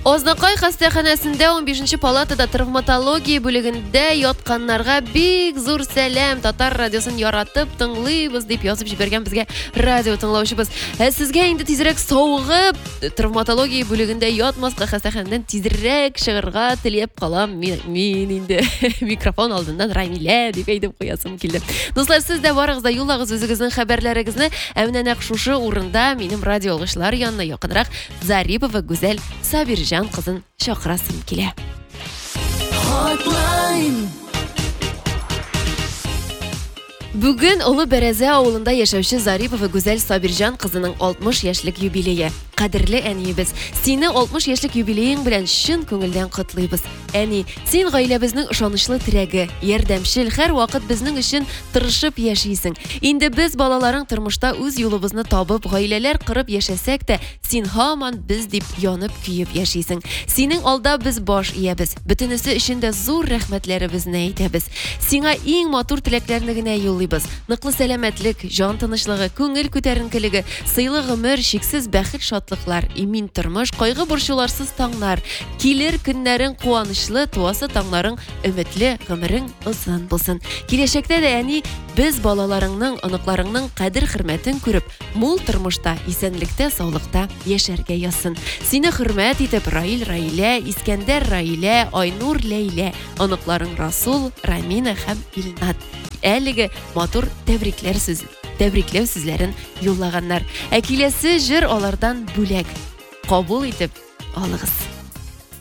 Ознакай хастаханасында 15-нче палатада травматология бүлегендә ятканнарга бик зур сәлам. Татар радиосын яратып тыңлыйбыз дип язып җибәргән безгә радио тыңлаучыбыз. Сезгә инде тизрәк саугып, травматология бүлегендә ятмаска, хастаханадан тизрәк чыгарга теләп калам. Мин инде микрофон алдыннан Рамилә дип әйтеп куясым килде. Дуслар, сез дә барыгыз да юллагыз үзегезнең хәбәрләрегезне. Менә нәкъ шушы урында минем радио алгычлар янына якынрак Зарипова Гүзәл Сабирҗан кызын чакырасым килә. Бүген Улы Бәрәзә авылында яшәүче Зарипова Гүзәл Сабирҗан кызының 60 яшьлек юбилее. Кадерле әниебез, сине 60 яшьлек юбилеең белән чын күңелдән котлыйбыз. Әни, син гаиләбезнең ышанычлы терәге, ярдәмчел, һәр вакыт безнең өчен тырышып яшисең. Инде без балаларың тормышта үз юлыбызны табып, гаиләләр кырып яшәсәк тә, син һаман без дип янып көеп яшисең. Синең алда без баш иябез. Бөтенесе өчен дә зур рәхмәтләребезне әйтәбез. Сиңа иң матур теләкләрне генә юллыйбыз. Ныклы сәламәтлек, җан тынычлыгы, күңел күтәренкелеге, сыйлы гомер, шиксез бәхет, шатлыклар, имин тормыш, кайгы борчуларсыз таңнар, килер көннәрең куанычлы, туасы таңнарың өметле, гомерең озын булсын. Киләчәктә дә әни, без балаларыңның, оныкларыңның кадер-хөрмәтен күреп, мул тормышта, исәнлектә, саулыкта яшәргә язсын. Сине хөрмәт итеп Раил Раилә, Искәндәр Раилә, Айнур Ләйлә, оныкларың Расул, Рамина һәм Илнат. Әлеге матур тәбрикләр тәбрикләү сүзләрен юллаганнар. Киләсе җыр алардан бүләк. Кабул итеп алыгыз.